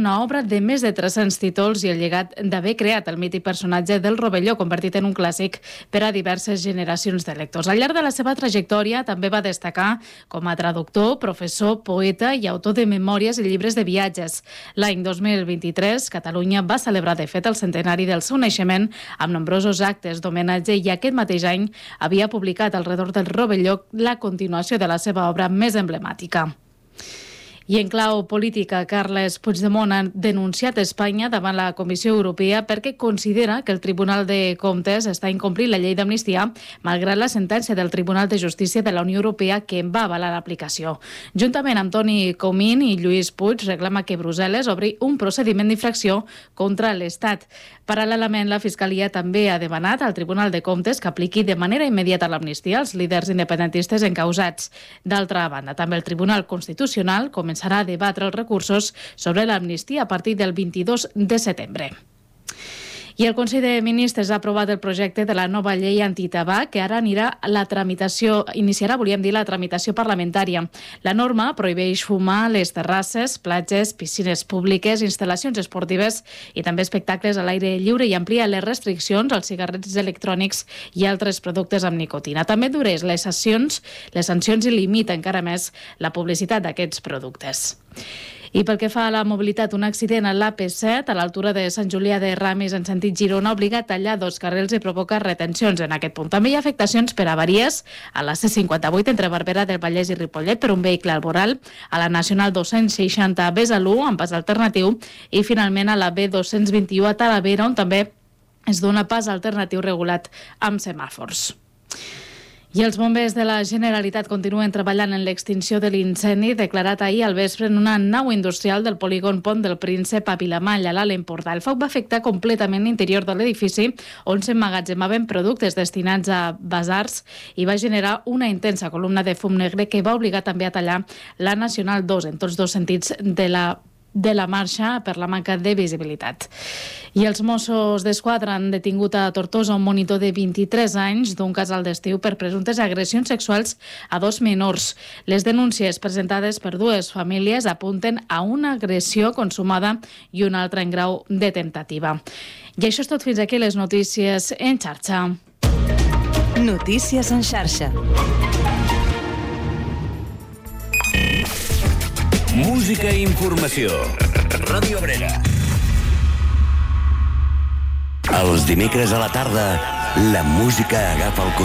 una obra de més de 300 títols i el llegat d'haver creat el mític personatge del Rovelló, convertit en un clàssic per a diverses generacions de lectors. Al llarg de la seva trajectòria també va destacar com a traductor, professor, poeta i autor de memòries i llibres de viatges. L'any 2023, Catalunya va celebrar de fet el centenari del seu naixement amb nombrosos actes d'homenatge i aquest mateix any havia publicat al redor del Rovelló la continuació de la seva obra més emblemàtica. I en clau política, Carles Puigdemont ha denunciat Espanya davant la Comissió Europea perquè considera que el Tribunal de Comptes està incomplint la llei d'amnistia malgrat la sentència del Tribunal de Justícia de la Unió Europea que en va avalar l'aplicació. Juntament amb Toni Comín i Lluís Puig reclama que Brussel·les obri un procediment d'infracció contra l'Estat. Paral·lelament, la Fiscalia també ha demanat al Tribunal de Comptes que apliqui de manera immediata l'amnistia als líders independentistes encausats. D'altra banda, també el Tribunal Constitucional començarà a debatre els recursos sobre l'amnistia a partir del 22 de setembre. I el Consell de Ministres ha aprovat el projecte de la nova llei antitabac que ara iniciarà la tramitació parlamentària. La norma prohibeix fumar a les terrasses, platges, piscines públiques, instal·lacions esportives i també espectacles a l'aire lliure i amplia les restriccions als cigarrets electrònics i altres productes amb nicotina. També endureix les sancions i limita encara més la publicitat d'aquests productes. I pel que fa a la mobilitat, un accident a l'AP7 a l'altura de Sant Julià de Ramis en sentit Girona ha obligat a tallar 2 carrils i provoca retencions en aquest punt. També hi ha afectacions per avaries a la C58 entre Barberà del Vallès i Ripollet per un vehicle arboral, a la Nacional 260 a Besalú amb pas alternatiu i finalment a la B221 a Talavera on també es dona pas alternatiu regulat amb semàfors. I els bombers de la Generalitat continuen treballant en l'extinció de l'incendi declarat ahir al vespre en una nau industrial del polígon Pont del Príncep a Vilamalla, a l'Alt Empordà. El foc va afectar completament l'interior de l'edifici on s'emmagatzemaven productes destinats a basars i va generar una intensa columna de fum negre que va obligar també a tallar la Nacional 2 en tots dos sentits de la marxa per la manca de visibilitat. I els Mossos d'Esquadra han detingut a Tortosa un monitor de 23 anys d'un casal d'estiu per presumptes agressions sexuals a 2 menors. Les denúncies presentades per 2 famílies apunten a una agressió consumada i una altra en grau de temptativa. I això és tot fins aquí les notícies en xarxa. Notícies en xarxa. Música i informació. Ràdio Abrera. Els dimecres a la tarda, la música agafa el